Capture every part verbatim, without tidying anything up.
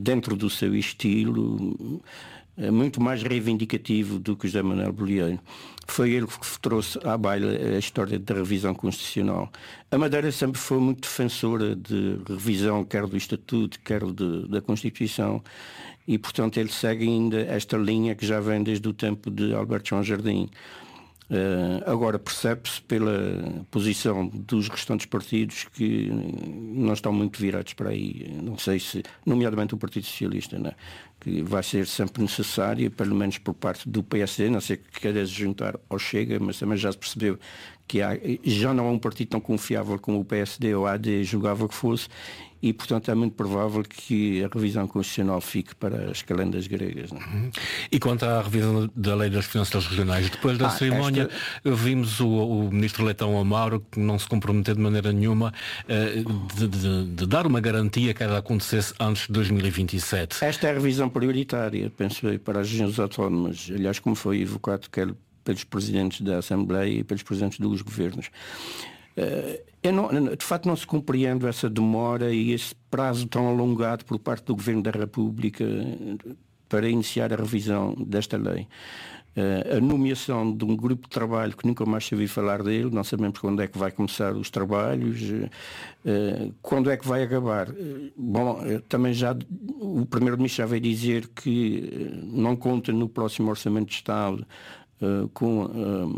dentro do seu estilo, muito mais reivindicativo do que José Manuel Bolieiro. Foi ele que trouxe à baila a história da revisão constitucional. A Madeira sempre foi muito defensora de revisão, quer do Estatuto, quer de, da Constituição, e, portanto, ele segue ainda esta linha que já vem desde o tempo de Alberto João Jardim. Uh, agora, percebe-se pela posição dos restantes partidos que não estão muito virados para aí. Não sei se, nomeadamente o Partido Socialista, né? Que vai ser sempre necessário, pelo menos por parte do P S D, não sei que queira se juntar ao Chega, mas também já se percebeu que há, já não é um partido tão confiável como o P S D ou a A D julgava que fosse, e, portanto, é muito provável que a revisão constitucional fique para as calendas gregas. Não? Uhum. E quanto à revisão da Lei das Finanças Regionais, depois da ah, cerimónia, esta... vimos o, o Ministro Leitão Amaro, que não se comprometeu de maneira nenhuma uh, de, de, de dar uma garantia que ela acontecesse antes de dois mil e vinte e sete. Esta é a revisão prioritária, penso eu, para as regiões autónomas, aliás, como foi evocado quer pelos presidentes da Assembleia e pelos presidentes dos governos. Eu não, de facto não se compreende essa demora e esse prazo tão alongado por parte do Governo da República para iniciar a revisão desta lei. A nomeação de um grupo de trabalho que nunca mais se ouviu falar dele, não sabemos quando é que vai começar os trabalhos, quando é que vai acabar. Bom, também já o Primeiro-Ministro já veio dizer que não conta no próximo Orçamento de Estado com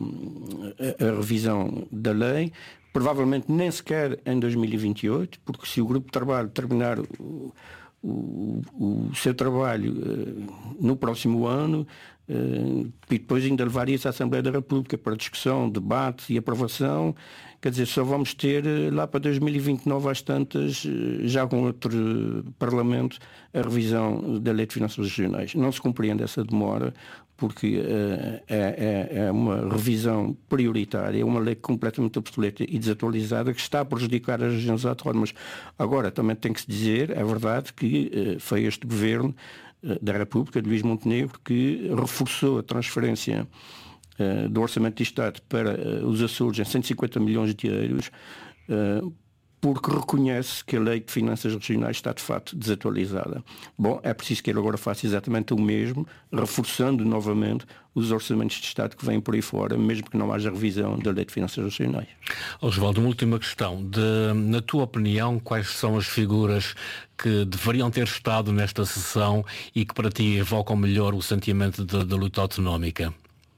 a revisão da lei. Provavelmente nem sequer em dois mil e vinte e oito, porque se o grupo de trabalho terminar o, o, o seu trabalho uh, no próximo ano uh, e depois ainda levar isso à Assembleia da República para discussão, debate e aprovação, quer dizer, só vamos ter uh, lá para dois mil e vinte e nove às tantas, uh, já com outro uh, Parlamento, a revisão da Lei de Finanças Regionais. Não se compreende essa demora, porque uh, é, é uma revisão prioritária, é uma lei completamente obsoleta e desatualizada que está a prejudicar as regiões autónomas. Agora, também tem que se dizer, é verdade que uh, foi este governo uh, da República, de Luís Montenegro, que reforçou a transferência uh, do Orçamento de Estado para uh, os Açores em cento e cinquenta milhões de euros, uh, porque reconhece que a Lei de Finanças Regionais está de facto desatualizada. Bom, é preciso que ele agora faça exatamente o mesmo, reforçando novamente os orçamentos de Estado que vêm por aí fora, mesmo que não haja revisão da Lei de Finanças Regionais. Osvaldo, uma última questão. De, na tua opinião, quais são as figuras que deveriam ter estado nesta sessão e que para ti evocam melhor o sentimento da luta autonómica?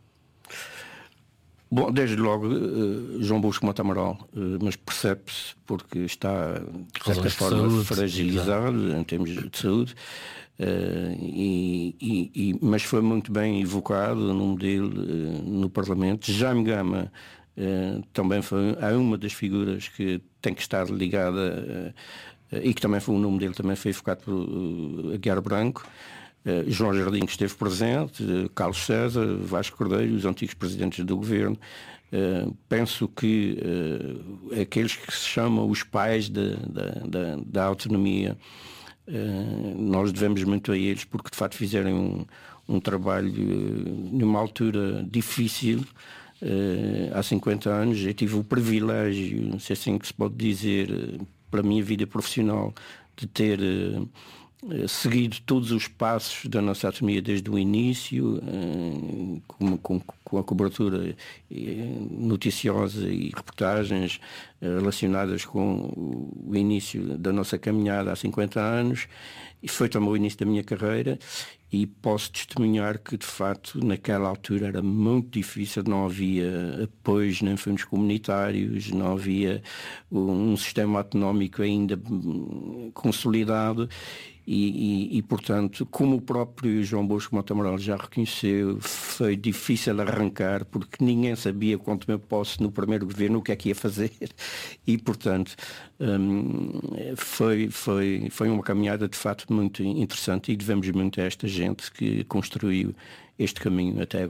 Bom, desde logo, uh, João Bosco Mota Amaral, uh, mas percebe-se porque está, de certa forma, saúde, fragilizado exatamente. Em termos de saúde, uh, e, e, e, mas foi muito bem evocado o nome dele uh, no Parlamento. Jaime Gama uh, também foi, é uma das figuras que tem que estar ligada, uh, uh, e que também foi o nome dele, também foi evocado por uh, Aguiar Branco. Uh, João Jardim, que esteve presente, uh, Carlos César, Vasco Cordeiro, os antigos presidentes do governo. Uh, penso que uh, aqueles que se chamam os pais de, de, de, da autonomia, uh, nós devemos muito a eles, porque de facto fizeram um, um trabalho uh, numa altura difícil. Uh, há cinquenta anos eu tive o privilégio, não sei assim que se pode dizer, uh, para a minha vida profissional, de ter uh, seguido todos os passos da nossa autonomia desde o início, com, com, com a cobertura noticiosa e reportagens relacionadas com o início da nossa caminhada há cinquenta anos, e foi também o início da minha carreira, e posso testemunhar que de facto naquela altura era muito difícil, não havia apoios nem fundos comunitários, não havia um sistema autonómico ainda consolidado. E, e, e, portanto, como o próprio João Bosco Mota Amaral já reconheceu, foi difícil arrancar, porque ninguém sabia quanto eu posso no primeiro governo o que é que ia fazer, e, portanto, hum, foi, foi, foi uma caminhada de facto muito interessante, e devemos muito a esta gente que construiu este caminho até agora.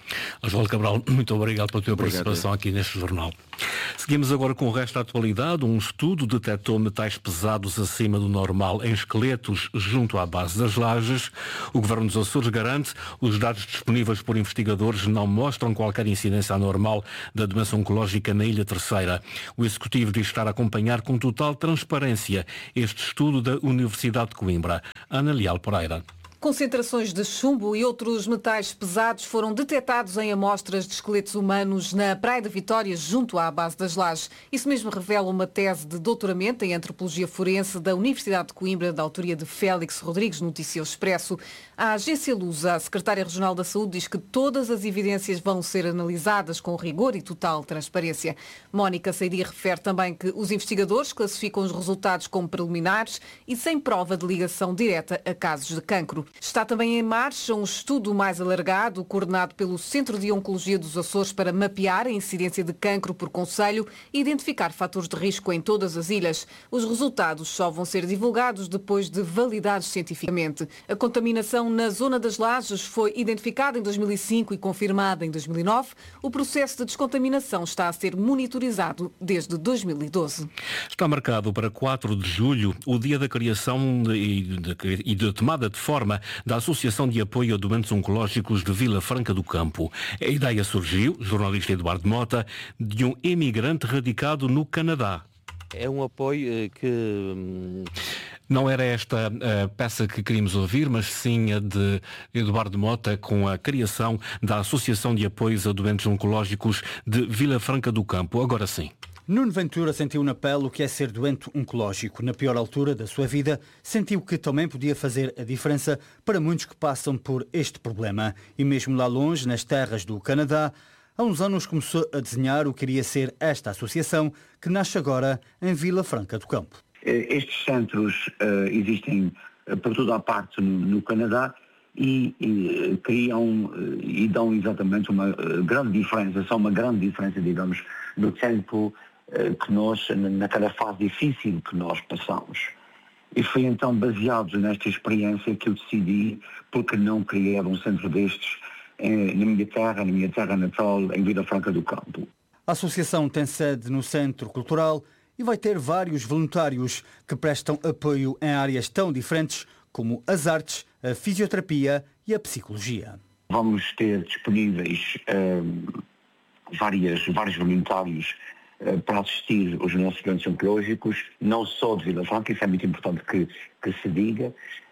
Osvaldo Cabral, muito obrigado pela tua Obrigado. participação aqui neste jornal. Seguimos agora com o resto da atualidade. Um estudo detectou metais pesados acima do normal em esqueletos junto à base das lajes. O Governo dos Açores garante que os dados disponíveis por investigadores não mostram qualquer incidência anormal da doença oncológica na Ilha Terceira. O Executivo diz estar a acompanhar com total transparência este estudo da Universidade de Coimbra. Ana Leal Pereira. Concentrações de chumbo e outros metais pesados foram detectados em amostras de esqueletos humanos na Praia de Vitória, junto à base das Lajes. Isso mesmo revela uma tese de doutoramento em Antropologia Forense da Universidade de Coimbra, da autoria de Félix Rodrigues, notícia O Expresso. A agência Lusa, a secretária regional da Saúde, diz que todas as evidências vão ser analisadas com rigor e total transparência. Mónica Seidi refere também que os investigadores classificam os resultados como preliminares e sem prova de ligação direta a casos de cancro. Está também em marcha um estudo mais alargado, coordenado pelo Centro de Oncologia dos Açores, para mapear a incidência de cancro por concelho e identificar fatores de risco em todas as ilhas. Os resultados só vão ser divulgados depois de validados cientificamente. A contaminação na zona das Lajes foi identificada em dois mil e cinco e confirmada em dois mil e nove. O processo de descontaminação está a ser monitorizado desde dois mil e doze. Está marcado para quatro de julho o dia da criação e de, de, de tomada de forma da Associação de Apoio a Doentes Oncológicos de Vila Franca do Campo. A ideia surgiu, jornalista Eduardo Mota, de um emigrante radicado no Canadá. É um apoio que... Não era esta a peça que queríamos ouvir, mas sim a de Eduardo Mota, com a criação da Associação de Apoios a Doentes Oncológicos de Vila Franca do Campo. Agora sim. Nuno Ventura sentiu na pele o que é ser doente oncológico. Na pior altura da sua vida, sentiu que também podia fazer a diferença para muitos que passam por este problema. E mesmo lá longe, nas terras do Canadá, há uns anos começou a desenhar o que iria ser esta associação, que nasce agora em Vila Franca do Campo. Estes centros uh, existem uh, por toda a parte no, no Canadá e, e uh, criam uh, e dão exatamente uma uh, grande diferença, são uma grande diferença, digamos, no tempo que nós, naquela fase difícil que nós passamos. E foi então baseado nesta experiência que eu decidi porque não criar um centro destes eh, na minha terra, na minha terra natal, em Vila Franca do Campo. A associação tem sede no Centro Cultural e vai ter vários voluntários que prestam apoio em áreas tão diferentes como as artes, a fisioterapia e a psicologia. Vamos ter disponíveis eh, várias, vários voluntários para assistir os nossos doentes oncológicos, não só de Vila Franca, isso é muito importante que, que se diga,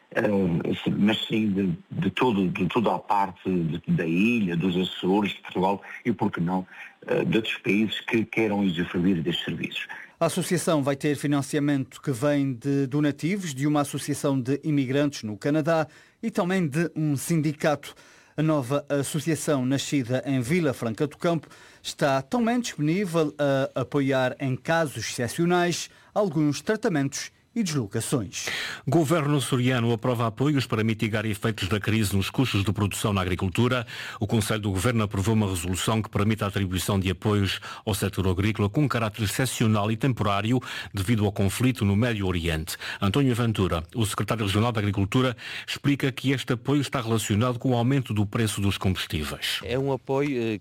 uh, mas sim de, de, todo, de toda a parte de, da ilha, dos Açores, de Portugal e, por que não, uh, de outros países que queiram usufruir destes serviços. A associação vai ter financiamento que vem de donativos de uma associação de imigrantes no Canadá e também de um sindicato. A nova associação, nascida em Vila Franca do Campo, está também disponível a apoiar em casos excepcionais alguns tratamentos e deslocações. Governo açoriano aprova apoios para mitigar efeitos da crise nos custos de produção na agricultura. O Conselho do Governo aprovou uma resolução que permite a atribuição de apoios ao setor agrícola com caráter excepcional e temporário devido ao conflito no Médio Oriente. António Ventura, o secretário regional da Agricultura, explica que este apoio está relacionado com o aumento do preço dos combustíveis. É um apoio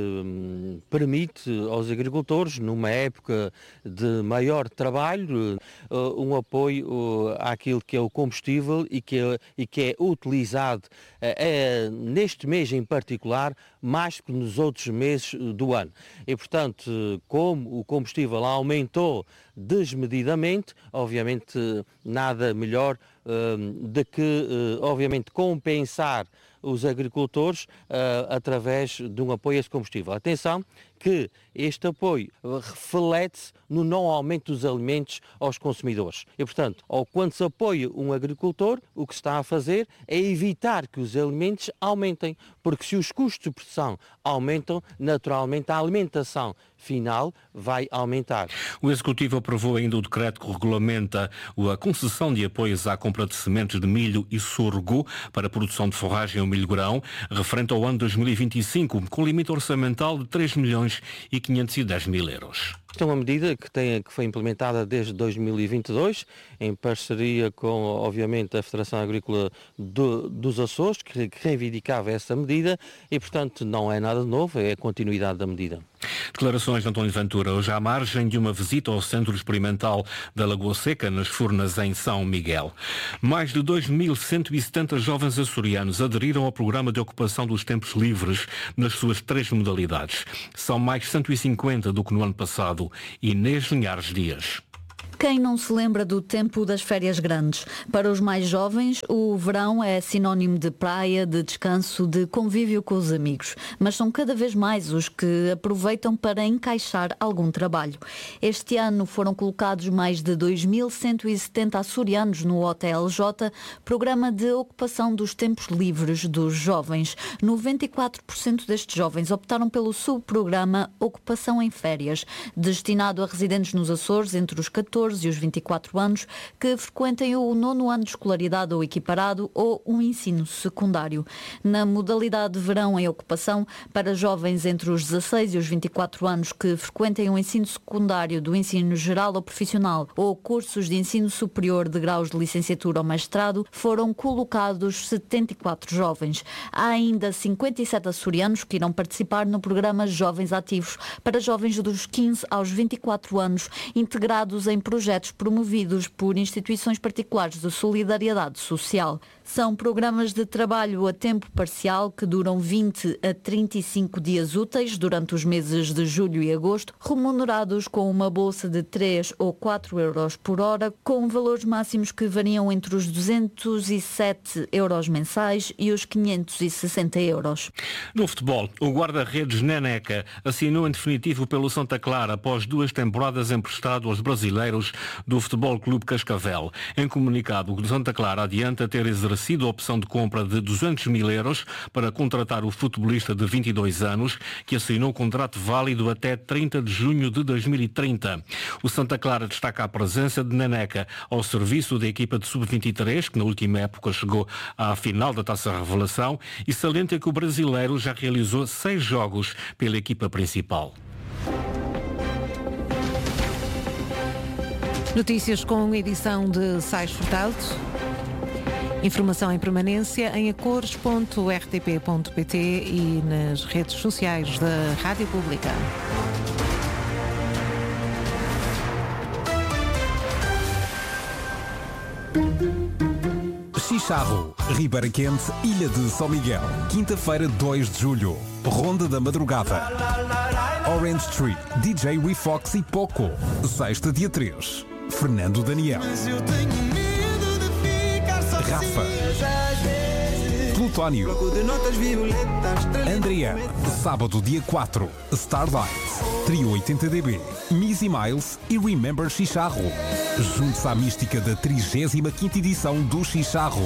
que permite aos agricultores, numa época de maior trabalho, um apoio àquilo que é o combustível e que é, e que é utilizado é, neste mês em particular mais que nos outros meses do ano. E, portanto, como o combustível aumentou desmedidamente, obviamente nada melhor uh, do que, uh, obviamente, compensar os agricultores uh, através de um apoio a esse combustível. Atenção que este apoio reflete-se no não aumento dos alimentos aos consumidores. E, portanto, ao quando se apoia um agricultor, o que se está a fazer é evitar que os alimentos aumentem, porque se os custos de produção aumentam, naturalmente a alimentação final vai aumentar. O Executivo aprovou ainda o decreto que regulamenta a concessão de apoios à compra de sementes de milho e sorgo para a produção de forragem ao milho-grão, referente ao ano dois mil e vinte e cinco, com limite orçamental de três milhões e quinhentos e dez mil euros. Isto é uma medida que, tem, que foi implementada desde dois mil e vinte e dois, em parceria com, obviamente, a Federação Agrícola do, dos Açores, que, que reivindicava essa medida e, portanto, não é nada de novo, é a continuidade da medida. Declarações de António Ventura, hoje à margem de uma visita ao Centro Experimental da Lagoa Seca, nas Furnas, em São Miguel. Mais de dois mil cento e setenta jovens açorianos aderiram ao programa de ocupação dos tempos livres nas suas três modalidades. São mais cento e cinquenta do que no ano passado. Inês Linhares Dias. Quem não se lembra do tempo das férias grandes? Para os mais jovens, o verão é sinónimo de praia, de descanso, de convívio com os amigos. Mas são cada vez mais os que aproveitam para encaixar algum trabalho. Este ano foram colocados mais de dois mil cento e setenta açorianos no O T L J, programa de ocupação dos tempos livres dos jovens. noventa e quatro por cento destes jovens optaram pelo subprograma Ocupação em Férias, destinado a residentes nos Açores entre os catorze e os vinte e quatro anos que frequentem o nono ano de escolaridade ou equiparado ou um ensino secundário. Na modalidade de verão em ocupação, para jovens entre os dezasseis e os vinte e quatro anos que frequentem o ensino secundário do ensino geral ou profissional ou cursos de ensino superior de graus de licenciatura ou mestrado, foram colocados setenta e quatro jovens. Há ainda cinquenta e sete açorianos que irão participar no programa Jovens Ativos, para jovens dos quinze aos vinte e quatro anos, integrados em projetos promovidos por instituições particulares de solidariedade social. São programas de trabalho a tempo parcial que duram vinte a trinta e cinco dias úteis durante os meses de julho e agosto, remunerados com uma bolsa de três ou quatro euros por hora, com valores máximos que variam entre os duzentos e sete euros mensais e os quinhentos e sessenta euros. No futebol, o guarda-redes Neneca assinou em definitivo pelo Santa Clara após duas temporadas emprestado aos brasileiros do Futebol Clube Cascavel. Em comunicado, o Santa Clara adianta ter exercido a opção de compra de duzentos mil euros para contratar o futebolista de vinte e dois anos, que assinou o contrato válido até trinta de junho de dois mil e trinta. O Santa Clara destaca a presença de Neneca ao serviço da equipa de sub vinte e três, que na última época chegou à final da Taça Revelação, e salienta que o brasileiro já realizou seis jogos pela equipa principal. Notícias com edição de Sais Furtado. Informação em permanência em acores ponto r t p ponto p t e nas redes sociais da Rádio Pública. Chicharro, Ribeira Quente, Ilha de São Miguel. Quinta-feira, dois de julho. Ronda da Madrugada. Orange Tree, D J Refox e Poco. Sexta, dia três. Fernando Daniel. Rafa. Plutónio. Andriana. Sábado, dia quatro. Starlight. Trio oitenta D B. Missy Miles e Remember Chicharro. Junte-se à mística da trigésima quinta edição do Chicharro.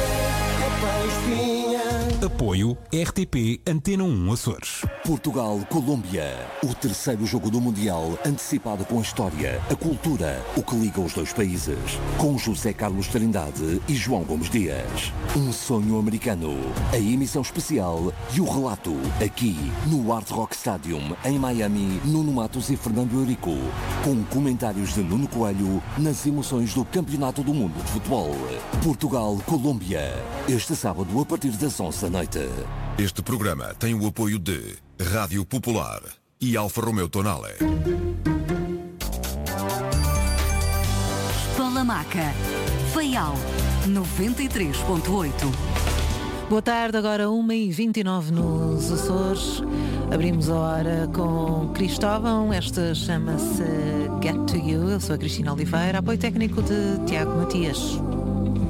Apoio R T P Antena um Açores. Portugal-Colômbia. O terceiro jogo do Mundial, antecipado com a história, a cultura, o que liga os dois países. Com José Carlos Trindade e João Gomes Dias. Um sonho americano. A emissão especial e o relato, aqui, no Hard Rock Stadium, em Miami, Nuno Matos e Fernando Eurico. Com comentários de Nuno Coelho nas emoções do Campeonato do Mundo de Futebol. Portugal-Colômbia. Este sábado, a partir das onze da noite. Este programa tem o apoio de Rádio Popular e Alfa Romeo Tonale. Palamaca, Faial, noventa e três ponto oito. Boa tarde, agora uma e vinte e nove nos Açores. Abrimos a hora com Cristóvão. Esta chama-se Get to You. Eu sou a Cristina Oliveira, apoio técnico de Tiago Matias.